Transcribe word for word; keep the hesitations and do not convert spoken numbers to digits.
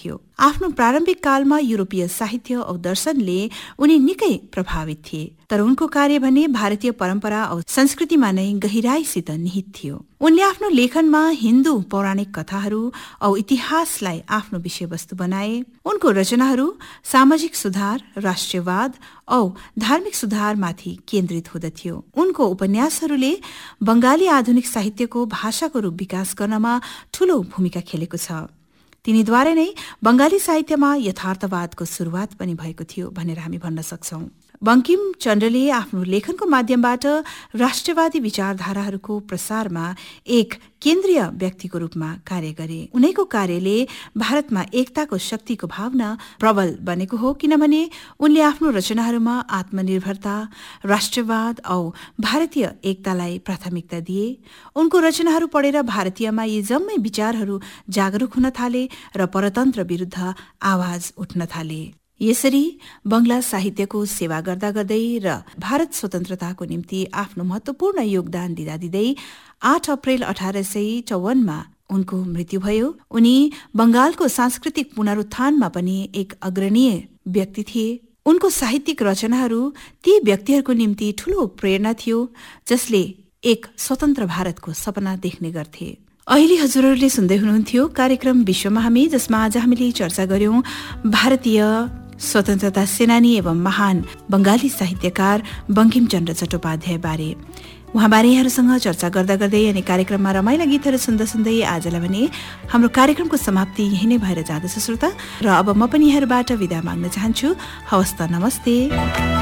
थियो। आफ्नो प्रारम्भिक कालमा युरोपीय साहित्य औ दर्शनले उनी निकै प्रभावित थिए, तर उनको कार्य भने भारतीय परम्परा औ संस्कृतिमा नै गहिराईसित निहित थियो। उनले आफ्नो लेखनमा हिन्दू पौराणिक कथाहरू औ इतिहासलाई आफ्नो विषयवस्तु बनाए। उनको रचनाहरू सामाजिक सुधार, राष्ट्रियवाद औ धार्मिक सुधारमाथि केन्द्रित हुँदथ्यो। उनको उपन्यासहरूले बंगाली आधुनिक साहित्यको भाषाको रूप विकास गर्नमा ठूलो भूमिका खेलेको छ। तिनीद्वारा नै बंगाली साहित्यमा यथार्थवादको सुरुवात पनि भएको थियो भनेर हामी भन्न सक्छौं। बंकिम चन्द्रले आफ्नो लेखनको माध्यमबाट राष्ट्रवादी विचारधाराहरूको प्रसारमा एक केन्द्रीय व्यक्तिको रूपमा कार्य गरे। उनैको कार्यले भारतमा एकताको शक्तिको भावना प्रबल बनेको हो, किनभने उनले आफ्नो रचनाहरूमा आत्मनिर्भरता, राष्ट्रवाद औ भारतीय एकतालाई प्राथमिकता दिए। उनको रचनाहरू पढेर भारतीयमा यी जम्मै विचारहरू जागरूक हुन थाले र परतन्त्र विरुद्ध आवाज उठ्न थाले। यसरी बंगला साहित्यको सेवा गर्दा गर्दै र भारत स्वतन्त्रताको निम्ति आफ्नो महत्वपूर्ण योगदान दिँदा दिँदै आठ अप्रेल अठारह सय चौवनमा उनको मृत्यु भयो। उनी बंगालको सांस्कृतिक पुनरुत्थानमा पनि एक अग्रणीय व्यक्ति थिए। उनको साहित्यिक रचनाहरू ती व्यक्तिहरूको निम्ति ठूलो प्रेरणा थियो जसले एक स्वतन्त्र भारतको सपना देख्ने गर्थे। अहिले हजुरहरूले सुन्दै हुनुहुन्थ्यो कार्यक्रम विश्वमा हामी, जसमा आज हामीले चर्चा गर्यौं भारतीय स्वतन्त्रता सेनानी एवं महान बंगाली साहित्यकार बंकिम चन्द्र चट्टोपाध्याय बारे। उहाँबारे यहाँहरूसँग चर्चा गर्दा गर्दै अनि कार्यक्रममा रमाइला गीतहरू सुन्दा सुन्दै आजलाई भने हाम्रो कार्यक्रमको समाप्ति यही नै भएर जाँदछ श्रोता। र अब म पनि यहाँहरूबाट विदा माग्न चाहन्छु। हवस् त, नमस्ते।